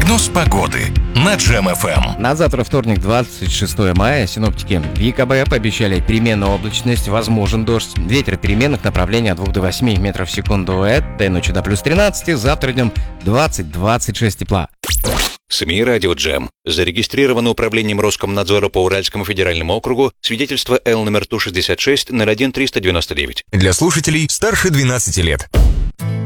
Прогноз погоды на Джем ФМ. На завтра, вторник, 26 мая, синоптики ВИКБ пообещали переменную облачность, возможен дождь. Ветер переменных направлений от 2 до 8 метров в секунду. Этой ночью до плюс 13, завтра днем 20-26 тепла. СМИ «Радио Джем». Зарегистрировано управлением Роскомнадзора по Уральскому федеральному округу свидетельство Л номер Ту-66 01-399. Для слушателей старше 12 лет.